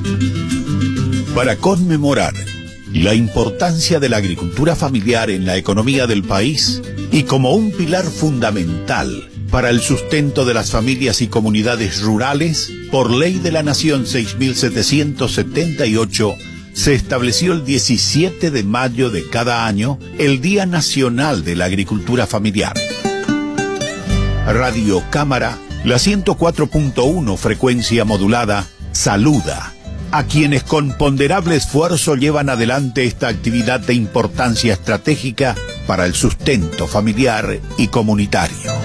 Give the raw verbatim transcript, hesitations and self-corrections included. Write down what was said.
Para conmemorar la importancia de la agricultura familiar en la economía del país y como un pilar fundamental para el sustento de las familias y comunidades rurales, por Ley de la Nación seis mil setecientos setenta y ocho, se estableció el diecisiete de mayo de cada año el Día Nacional de la Agricultura Familiar. Radio Cámara, la ciento cuatro punto uno frecuencia modulada, saluda a quienes con ponderable esfuerzo llevan adelante esta actividad de importancia estratégica para el sustento familiar y comunitario.